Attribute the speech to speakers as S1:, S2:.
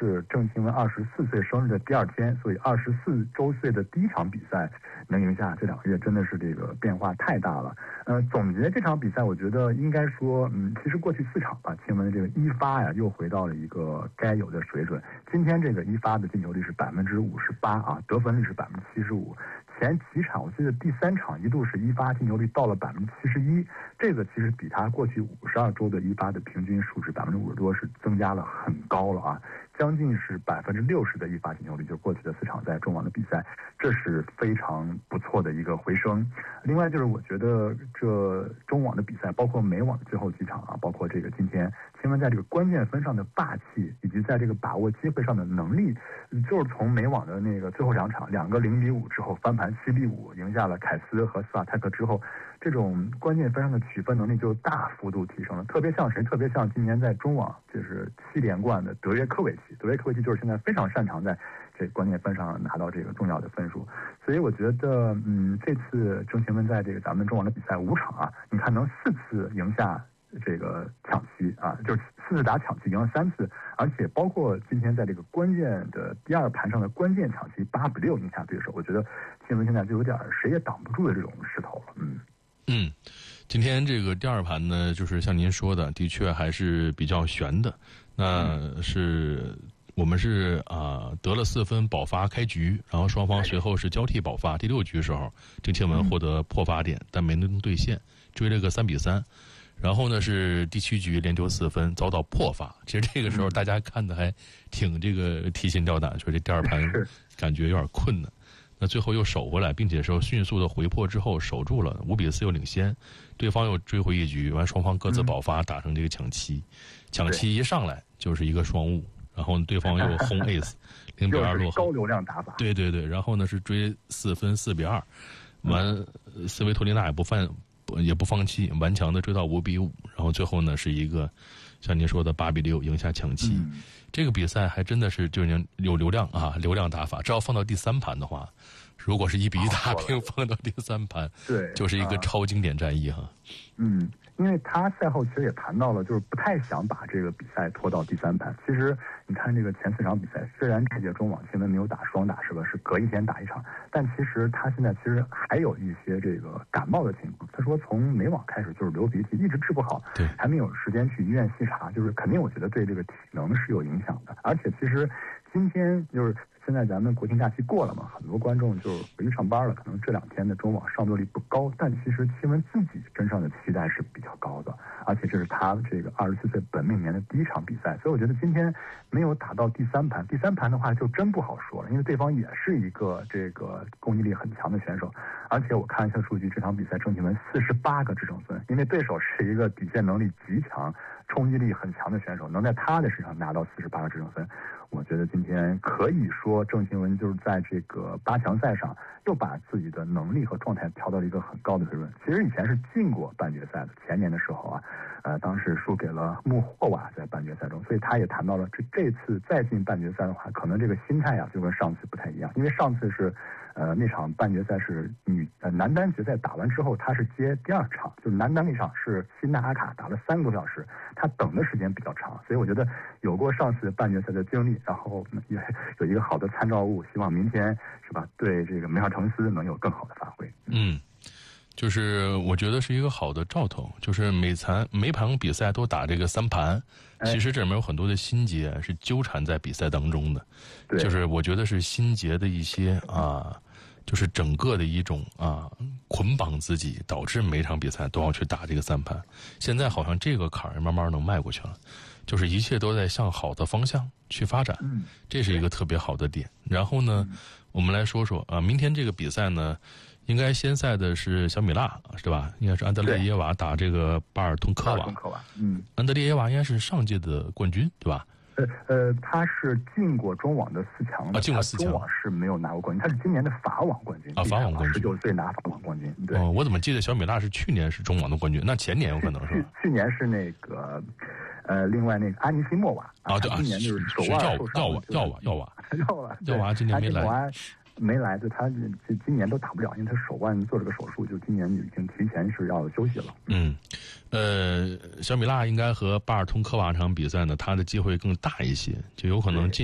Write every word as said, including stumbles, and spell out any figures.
S1: 是郑钦文二十四岁生日的第二天，所以二十四周岁的第一场比赛能赢下，这两个月真的是这个变化太大了。呃，总结这场比赛，我觉得应该说，嗯，其实过去四场吧，钦文的这个一发呀又回到了一个该有的水准。今天这个一发的进球率是百分之五十八啊，得分率是百分之七十五。前几场我记得第三场一度是一发进球率到了百分之七十一，这个其实比他过去五十二周的一发的平均数值百分之五十多是增加了很高了啊，将近是百分之六十的一发进球率，就是过去的四场在中网的比赛，这是非常不错的一个回升。另外就是我觉得这中网的比赛，包括美网的最后几场啊，包括这个今天钦文在这个关键分上的霸气，以及在这个把握机会上的能力，就是从美网的那个最后两场两个零比五之后翻盘七比五赢下了凯斯和斯瓦泰克之后，这种关键分上的取分能力就大幅度提升了。特别像谁？特别像今年在中网就是七连冠的德约科维奇。德约科维奇就是现在非常擅长在这关键分上拿到这个重要的分数。所以我觉得，嗯，这次郑钦文在这个咱们中网的比赛五场啊，你看能四次赢下这个抢七啊，就是四次打抢七赢了三次，而且包括今天在这个关键的第二盘上的关键抢七八比六赢下对手，我觉得钦文现在就有点谁也挡不住的这种势头了。嗯
S2: 嗯，今天这个第二盘呢，就是像您说的，的确还是比较悬的。那是我们是啊、呃、得了四分保发开局，然后双方随后是交替保发。第六局时候，郑钦文获得破发点，但没能兑现，追了个三比三。然后呢是第七局连丢四分，遭到破发。其实这个时候大家看的还挺这个提心吊胆，说这第二盘感觉有点困难。那最后又守回来，并且说迅速的回破之后守住了，五比四又领先，对方又追回一局，完双方各自保发，打成这个抢七，抢七一上来就是一个双误，然后对方又轰 ace， 零比二落后，
S1: 高流量打法。
S2: 对对对，然后呢是追四分四比二，完斯维托利娜也不放也不放弃，顽强的追到五比五，然后最后呢是一个像您说的八比六赢下抢七。嗯，这个比赛还真的是就是有流量啊，流量打法。只要放到第三盘的话，如果是一比一打平，放到第三盘，对，就是一个超经典战役哈。
S1: 嗯，因为他赛后其实也谈到了，就是不太想把这个比赛拖到第三盘。其实你看这个前四场比赛，虽然这届中网钦文没有打双打是吧，是隔一天打一场，但其实他现在其实还有一些这个感冒的情况。他说从美网开始就是流鼻涕，一直治不好，对，还没有时间去医院细查，就是肯定我觉得对这个体能是有影响的。而且其实今天就是现在咱们国庆假期过了嘛，很多观众就回去上班了，可能这两天的中网上座率不高，但其实钦文自己身上的期待是比较高的，而且这是他这个二十四岁本命年的第一场比赛，所以我觉得今天没有打到第三盘，第三盘的话就真不好说了，因为对方也是一个这个攻击力很强的选手，而且我看一下数据，这场比赛郑钦文四十八个制胜分，因为对手是一个底线能力极强、冲击力很强的选手，能在他的身上拿到四十八个制胜分。我觉得今天可以说郑钦文就是在这个八强赛上又把自己的能力和状态调到了一个很高的水准。其实以前是进过半决赛的，前年的时候啊，呃，当时输给了穆霍瓦在半决赛中，所以他也谈到了这这次再进半决赛的话，可能这个心态啊就跟上次不太一样，因为上次是呃那场半决赛是女呃男单决赛打完之后，他是接第二场，就是男单那场是辛纳阿卡打了三个多小时，他等的时间比较长，所以我觉得有过上次半决赛的经历，然后也有一个好的参照物，希望明天是吧对这个梅尔滕斯能有更好的发挥。
S2: 嗯，就是我觉得是一个好的兆头，就是每盘每盘比赛都打这个三盘，其实这里面有很多的心结是纠缠在比赛当中的，就是我觉得是心结的一些啊。就是整个的一种啊捆绑自己，导致每场比赛都要去打这个三盘。现在好像这个坎儿慢慢能迈过去了，就是一切都在向好的方向去发展，这是一个特别好的点。然后呢，我们来说说啊，明天这个比赛呢，应该先赛的是小米拉，是吧？应该是安德烈耶娃打这个巴尔通科娃。嗯，安德烈耶娃应该是上届的冠军，对吧？
S1: 呃呃，他是进过中网的四强的，
S2: 啊，进过四强，
S1: 中网是没有拿过冠军，他是今年的法网冠军
S2: 啊，法网冠军，
S1: 十九岁拿法网冠军。对，
S2: 哦，我怎么记得小米拉是去年是中网的冠军？那前年有可能是
S1: 去去年是那个，呃，另外那个安妮西莫娃
S2: 啊，对啊，
S1: 今年就是手腕受伤，
S2: 药娃药娃药娃
S1: 药娃
S2: 药娃今年没来。
S1: 没来，就他这今年都打不了，因为他手腕做了个手术，就今年已经提前是要休息了。
S2: 嗯，呃，小米拉应该和巴尔通科娃这场比赛呢，他的机会更大一些，就有可能进。